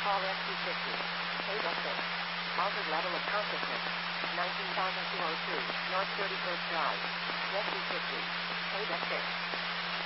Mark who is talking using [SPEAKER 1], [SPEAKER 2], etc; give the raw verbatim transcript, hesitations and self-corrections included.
[SPEAKER 1] Call S two fifty. Paid at six. Altered level of consciousness. nineteen thousand two hundred two. North thirty-first Drive. S two fifty. Paid at six.